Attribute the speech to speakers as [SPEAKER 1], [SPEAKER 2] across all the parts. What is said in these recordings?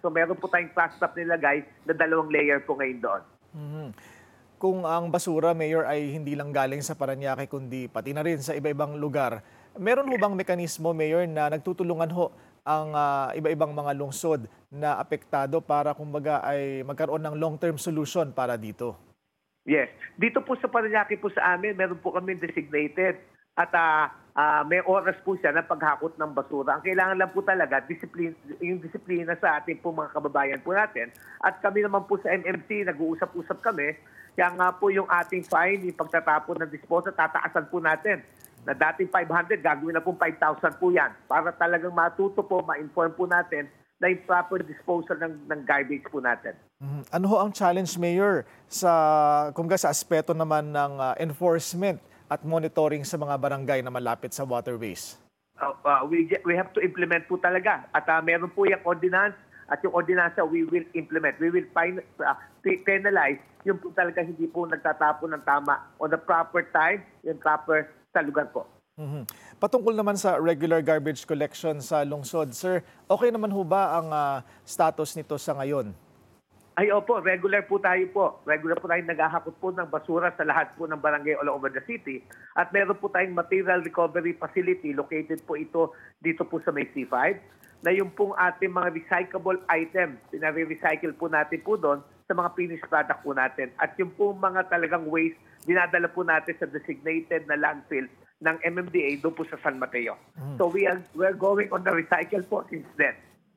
[SPEAKER 1] So meron po tayong trash stop nilagay na 2 layer po ngayon doon.
[SPEAKER 2] Mhm. Kung ang basura, Mayor, ay hindi lang galing sa Parañaque kundi pati na rin sa iba-ibang lugar, meron ho bang mekanismo, Mayor, na nagtutulungan ho ang iba-ibang mga lungsod na apektado para kumbaga ay magkaroon ng long-term solution para dito?
[SPEAKER 1] Yes. Dito po sa Parañaque po sa amin, meron po kami designated at may oras po siya ng paghakot ng basura. Ang kailangan lang po talaga, yung disiplina sa ating po mga kababayan po natin. At kami naman po sa MMC, nag-uusap-usap kami. Kaya nga po yung ating fine, yung pagtatapon ng disposal, tataasan po natin. Na dating 500, gagawin na po 5,000 po yan. Para talagang matuto po, ma-inform po natin na yung proper disposal ng garbage po natin.
[SPEAKER 2] Ano ho ang challenge, Mayor, kumbaga sa aspeto naman ng enforcement at monitoring sa mga barangay na malapit sa waterways?
[SPEAKER 1] We have to implement po talaga. At meron po yung ordinance at yung ordinance we will implement. We will penalize yung po talaga hindi po nagtatapon ng tama on the proper time, yung proper sa lugar po.
[SPEAKER 2] Patungkol naman sa regular garbage collection sa lungsod, sir, okay naman ho ba ang status nito sa ngayon?
[SPEAKER 1] Ay opo, regular po tayo po. Regular po tayo naghahakot po ng basura sa lahat po ng barangay all over the city. At meron po tayong material recovery facility, located po ito dito po sa may C5, na yung pong ating mga recyclable items, pinare-recycle po natin po doon sa mga finished product po natin. At yung po mga talagang waste, dinadala po natin sa designated na landfill ng MMDA doon po sa San Mateo. So we're going on the recycle po since then.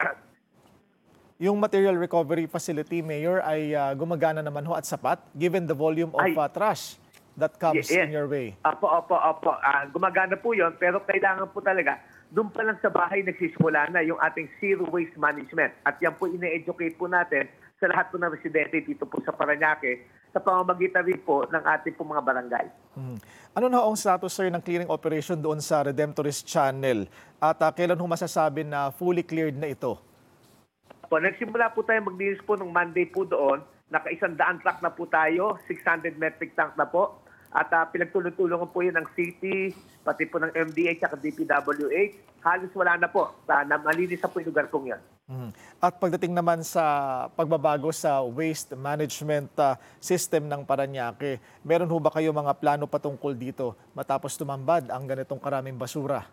[SPEAKER 2] Yung material recovery facility, Mayor, ay gumagana naman ho at sapat given the volume of trash that comes in your way?
[SPEAKER 1] Opo. Gumagana po yun, pero kailangan po talaga, doon pa lang sa bahay nagsisimula na yung ating zero waste management. At yan po ine-educate po natin sa lahat po ng residente dito po sa Parañaque sa pamamagitan rin po ng ating po mga barangay.
[SPEAKER 2] Ano na ang status, sir, ng clearing operation doon sa Redemptorist Channel? At kailan ho masasabi na fully cleared na ito?
[SPEAKER 1] Nagsimula po tayo maglinis po ng Monday po doon. Naka-100 truck na po tayo, 600 metric tank na po. At pinagtulong-tulungan po yun ng city, pati po ng MDA at DPWH. Halos wala na po. Malinis na po yung lugar kong yan.
[SPEAKER 2] At pagdating naman sa pagbabago sa waste management system ng Parañaque, meron ho ba kayo mga plano patungkol dito matapos tumambad ang ganitong karaming basura?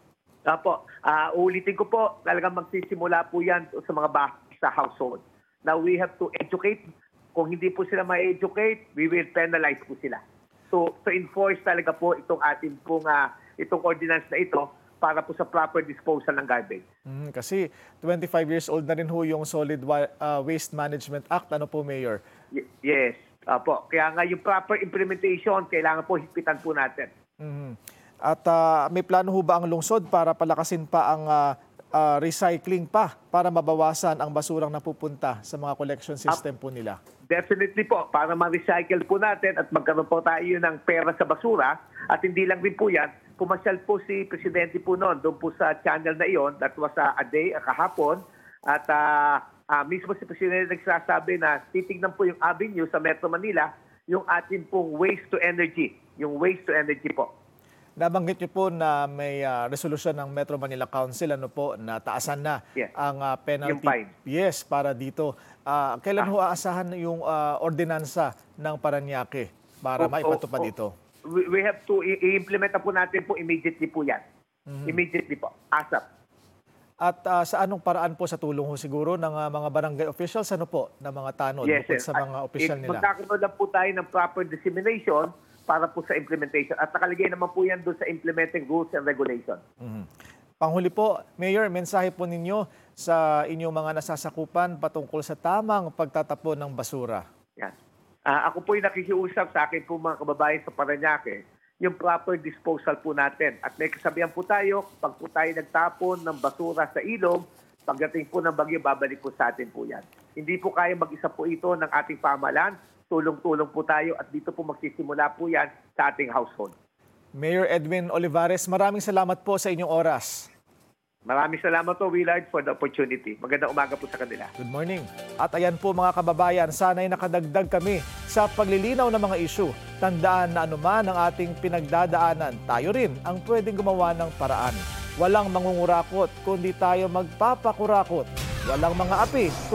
[SPEAKER 1] Opo. Ulitin ko po, talagang magsisimula po yan sa mga bahay sa household. Now, we have to educate. Kung hindi po sila ma-educate, we will penalize po sila. So, to enforce talaga po itong ating pong, itong ordinance na ito para po sa proper disposal ng garbage.
[SPEAKER 2] Kasi 25 years old na rin ho yung Solid Waste Management Act. Ano po, Mayor?
[SPEAKER 1] Yes. Opo. Kaya nga yung proper implementation, kailangan po higpitan po natin.
[SPEAKER 2] At may plano ho ba ang lungsod para palakasin pa ang recycling pa para mabawasan ang basurang napupunta sa mga collection system po nila?
[SPEAKER 1] Definitely po, para ma-recycle po natin at magkaroon po tayo ng pera sa basura. At hindi lang rin po yan, pumasyal po si Presidente po noon doon po sa channel na iyon, that was a day, kahapon. At mismo si Presidente nagsasabi na titignan po yung avenue sa Metro Manila, yung ating pong waste to energy, yung waste to energy po.
[SPEAKER 2] Nabanggit niyo po na may resolusyon ng Metro Manila Council na taasan na ang penalty.
[SPEAKER 1] Yung fine.
[SPEAKER 2] Yes, para dito. Kailan ho aasahan yung ordinansa ng Parañaque para maipatupad ito?
[SPEAKER 1] We have to i-implement na po natin po immediately po yan. Immediately po. ASAP.
[SPEAKER 2] At sa anong paraan po sa tulong ho siguro ng mga barangay officials, ano po, ng mga tanod bukod sa mga opisyal nila?
[SPEAKER 1] Magkakaroon lang po tayo ng proper dissemination para po sa implementation. At nakalagay naman po yan doon sa implementing rules and regulations.
[SPEAKER 2] Panghuli po, Mayor, mensahe po ninyo sa inyong mga nasasakupan patungkol sa tamang pagtatapon ng basura.
[SPEAKER 1] Yan. Ako po yung nakikiusap sa akin po mga kababayan sa Parañaque, yung proper disposal po natin. At may kasabihan po tayo, pag po tayo nagtapon ng basura sa ilog, pagdating po ng bagyo, babalik po sa atin po yan. Hindi po kaya mag-isa po ito ng ating pamahalaan. Tulong-tulong po tayo at dito po magsisimula po yan sa ating household.
[SPEAKER 2] Mayor Edwin Olivares, maraming salamat po sa inyong oras.
[SPEAKER 1] Maraming salamat po, Willard, for the opportunity. Magandang umaga po sa kanila.
[SPEAKER 2] Good morning. At ayan po mga kababayan, sana'y nakadagdag kami sa paglilinaw ng mga isyu. Tandaan na anuman ang ating pinagdadaanan, tayo rin ang pwedeng gumawa ng paraan. Walang mangungurakot, kundi tayo magpapakurakot. walang mga api.